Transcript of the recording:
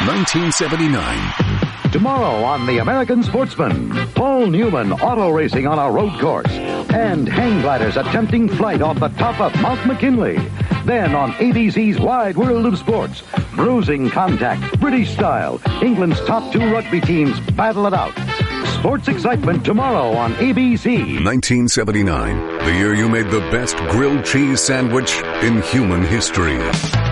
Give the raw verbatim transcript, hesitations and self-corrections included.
nineteen seventy-nine. Tomorrow on The American Sportsman, Paul Newman auto racing on a road course and hang gliders attempting flight off the top of Mount McKinley. Then on A B C's Wide World of Sports, bruising contact, British style, England's top two rugby teams battle it out. Sports excitement tomorrow on A B C. nineteen seventy-nine, the year you made the best grilled cheese sandwich in human history.